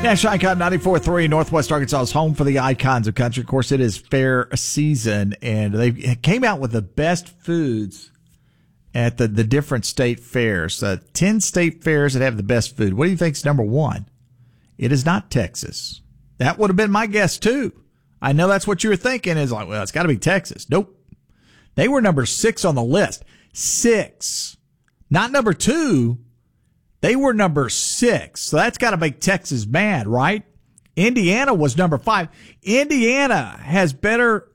National Icon 94.3, Northwest Arkansas is home for the icons of country. Of course, it is fair season, and they came out with the best foods at the different state fairs. 10 state fairs that have the best food. What do you think is number one? It is not Texas. That would have been my guess, too. I know that's what you were thinking. Is like, well, it's got to be Texas. Nope. They were number 6 on the list. 6. Not number 2. They were number 6. So that's got to make Texas mad, right? Indiana was number 5. Indiana has better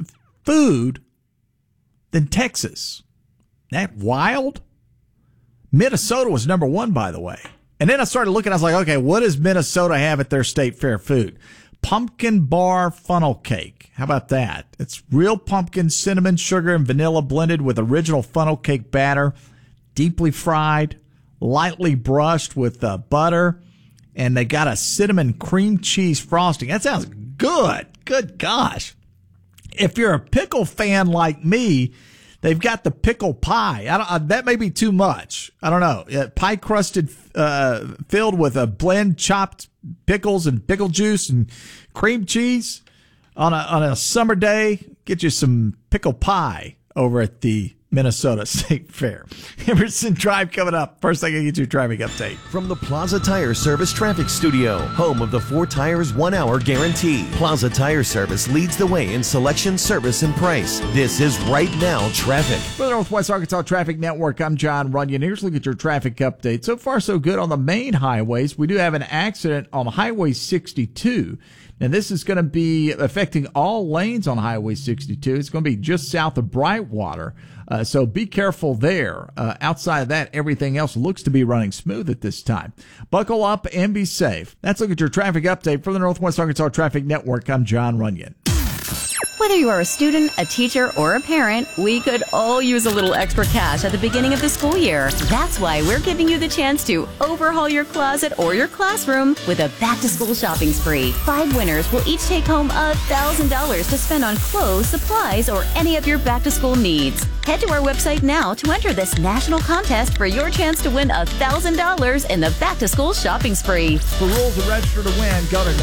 food than Texas. That wild? Minnesota was number 1, by the way. And then I started looking, I was like, okay, what does Minnesota have at their state fair food? Pumpkin bar funnel cake. How about that? It's real pumpkin, cinnamon, sugar, and vanilla blended with original funnel cake batter, deeply fried, lightly brushed with butter, and they got a cinnamon cream cheese frosting. That sounds good. Good gosh. If you're a pickle fan like me, they've got the pickle pie. That may be too much. I don't know. Pie crusted, filled with a blend chopped pickles and pickle juice and cream cheese on a summer day. Get you some pickle pie over at the Minnesota State Fair. Emerson Drive coming up. First thing I get your traffic update. From the Plaza Tire Service Traffic Studio, home of the 4 Tires 1 Hour Guarantee. Plaza Tire Service leads the way in selection, service, and price. This is Right Now Traffic. For the Northwest Arkansas Traffic Network, I'm John Runyon. Here's a look at your traffic update. So far, so good on the main highways. We do have an accident on Highway 62. And this is going to be affecting all lanes on Highway 62. It's going to be just south of Brightwater. So be careful there. Outside of that, everything else looks to be running smooth at this time. Buckle up and be safe. That's a look at your traffic update for the Northwest Arkansas Traffic Network. I'm John Runyon. Whether you are a student, a teacher, or a parent, we could all use a little extra cash at the beginning of the school year. That's why we're giving you the chance to overhaul your closet or your classroom with a back-to-school shopping spree. 5 winners will each take home $1,000 to spend on clothes, supplies, or any of your back-to-school needs. Head to our website now to enter this national contest for your chance to win $1,000 in the back-to-school shopping spree. For rules and register to win, go to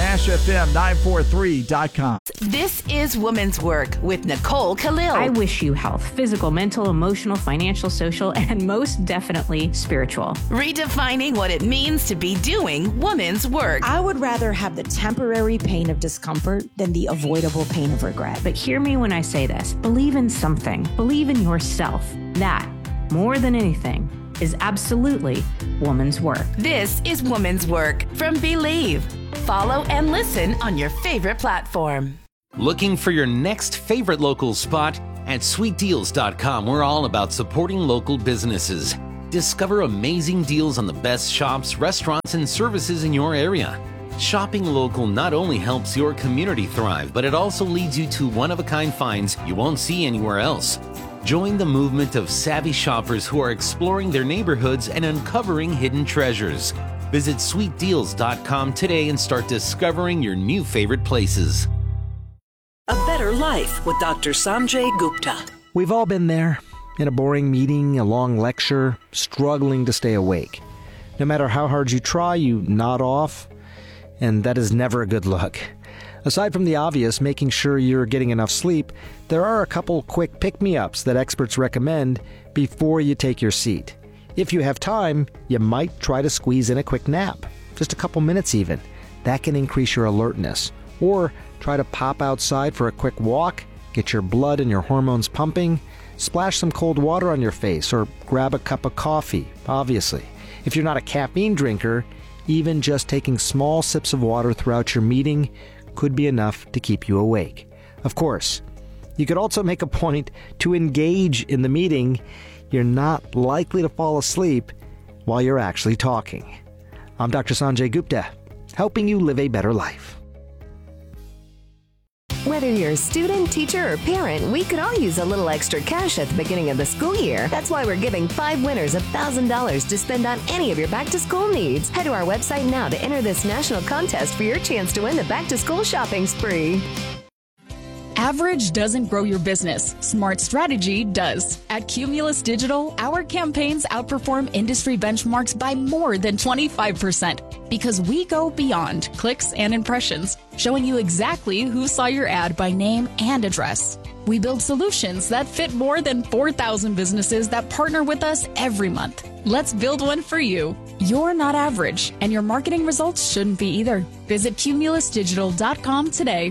NashFM943.com. This is Women's Work with Nicole Khalil. I wish you health, physical, mental, emotional, financial, social, and most definitely spiritual. Redefining what it means to be doing women's work. I would rather have the temporary pain of discomfort than the avoidable pain of regret. But hear me when I say this. Believe in something. Believe in yourself. That, more than anything, is absolutely woman's work. This is Women's Work from Believe. Follow and listen on your favorite platform. Looking for your next favorite local spot? At sweetdeals.com, we're all about supporting local businesses. Discover amazing deals on the best shops, restaurants, and services in your area. Shopping local not only helps your community thrive, but it also leads you to one-of-a-kind finds you won't see anywhere else. Join the movement of savvy shoppers who are exploring their neighborhoods and uncovering hidden treasures. Visit sweetdeals.com today and start discovering your new favorite places. A Better Life with Dr. Sanjay Gupta. We've all been there, in a boring meeting, a long lecture, struggling to stay awake. No matter how hard you try, you nod off, and that is never a good look. Aside from the obvious, making sure you're getting enough sleep, there are a couple quick pick-me-ups that experts recommend before you take your seat. If you have time, you might try to squeeze in a quick nap, just a couple minutes even. That can increase your alertness. Or try to pop outside for a quick walk, get your blood and your hormones pumping, splash some cold water on your face, or grab a cup of coffee, obviously. If you're not a caffeine drinker, even just taking small sips of water throughout your meeting could be enough to keep you awake. Of course, you could also make a point to engage in the meeting. You're not likely to fall asleep while you're actually talking. I'm Dr. Sanjay Gupta, helping you live a better life. Whether you're a student, teacher, or parent, we could all use a little extra cash at the beginning of the school year. That's why we're giving 5 winners $1,000 to spend on any of your back-to-school needs. Head to our website now to enter this national contest for your chance to win the back-to-school shopping spree. Average doesn't grow your business. Smart strategy does. At Cumulus Digital, our campaigns outperform industry benchmarks by more than 25%. Because we go beyond clicks and impressions, showing you exactly who saw your ad by name and address. We build solutions that fit more than 4,000 businesses that partner with us every month. Let's build one for you. You're not average, and your marketing results shouldn't be either. Visit cumulusdigital.com today.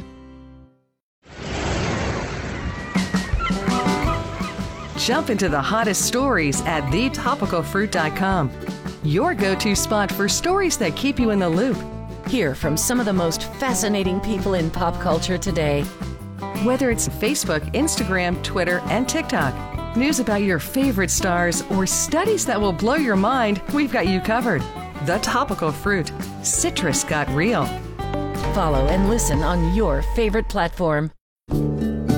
Jump into the hottest stories at thetopicalfruit.com. Your go-to spot for stories that keep you in the loop. Hear from some of the most fascinating people in pop culture today. Whether it's Facebook, Instagram, Twitter, and TikTok, news about your favorite stars, or studies that will blow your mind, we've got you covered. The Topical Fruit. Citrus got real. Follow and listen on your favorite platform.